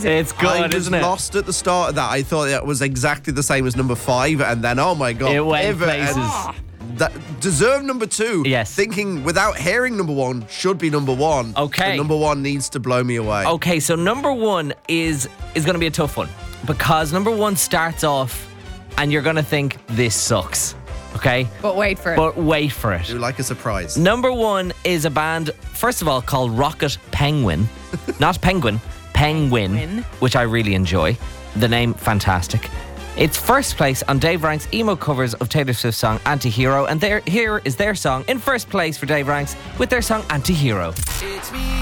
amazing. It's good, I was isn't it? lost at the start of that. I thought it was exactly the same as number 5, and then, oh my God. It went Eva places. and that deserve number 2. Yes. Thinking without hearing number 1 should be number 1. Okay. And number 1 needs to blow me away. Okay, so number 1 is going to be a tough one because number 1 starts off and you're going to think this sucks. Okay? But wait for it. But wait for it. Do like a surprise. Number 1 is a band, first of all, called Rocket Penguin. Not Penguin, Penguin, which I really enjoy. The name, fantastic. It's first place on Dave Ranks' emo covers of Taylor Swift's song Anti-Hero, and here is their song in first place for Dave Ranks with their song Anti-Hero. It's me.